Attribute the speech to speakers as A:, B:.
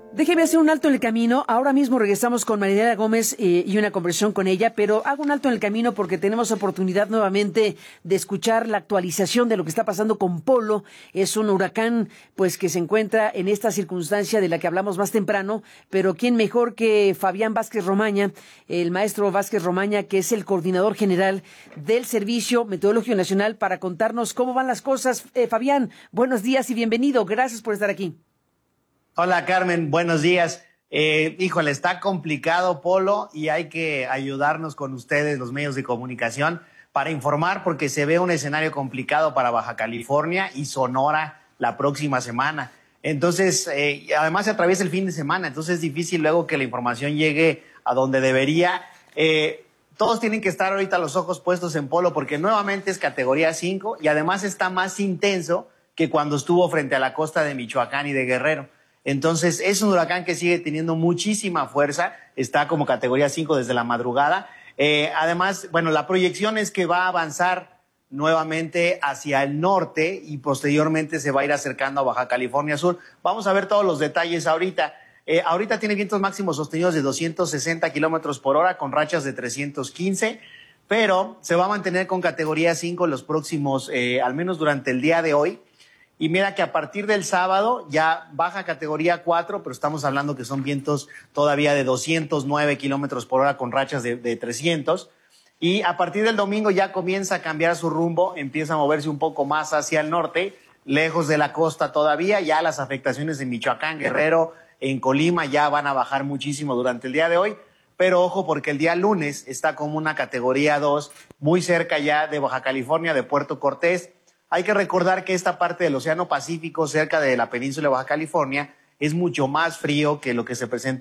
A: Déjeme hacer un alto en el camino. Ahora mismo regresamos con Mariela Gómez y una conversación con ella, pero hago un alto en el camino porque tenemos oportunidad nuevamente de escuchar la actualización de lo que está pasando con Polo. Es un huracán pues que se encuentra en esta circunstancia de la que hablamos más temprano, pero quién mejor que Fabián Vázquez Romaña, el maestro Vázquez Romaña, que es el coordinador general del Servicio Meteorológico Nacional, para contarnos cómo van las cosas. Fabián, buenos días y bienvenido. Gracias por estar aquí.
B: Hola Carmen, buenos días. Híjole, está complicado Polo y hay que ayudarnos con ustedes, los medios de comunicación, para informar porque se ve un escenario complicado para Baja California y Sonora la próxima semana. Entonces, además se atraviesa el fin de semana, entonces es difícil luego que la información llegue a donde debería. Todos tienen que estar ahorita los ojos puestos en Polo porque nuevamente es categoría 5 y además está más intenso que cuando estuvo frente a la costa de Michoacán y de Guerrero. Entonces, es un huracán que sigue teniendo muchísima fuerza, está como categoría 5 desde la madrugada. Además, bueno, la proyección es que va a avanzar nuevamente hacia el norte y posteriormente se va a ir acercando a Baja California Sur. Vamos a ver todos los detalles ahorita. Ahorita tiene vientos máximos sostenidos de 260 kilómetros por hora con rachas de 315, pero se va a mantener con categoría 5 los próximos, al menos durante el día de hoy. Y mira que a partir del sábado ya baja categoría 4, pero estamos hablando que son vientos todavía de 209 kilómetros por hora con rachas de 300. Y a partir del domingo ya comienza a cambiar su rumbo, empieza a moverse un poco más hacia el norte, lejos de la costa todavía. Ya las afectaciones en Michoacán, Guerrero, en Colima ya van a bajar muchísimo durante el día de hoy. Pero ojo porque el día lunes está como una categoría 2, muy cerca ya de Baja California, de Puerto Cortés. Hay que recordar que esta parte del Océano Pacífico, cerca de la península de Baja California, es mucho más frío que lo que se presenta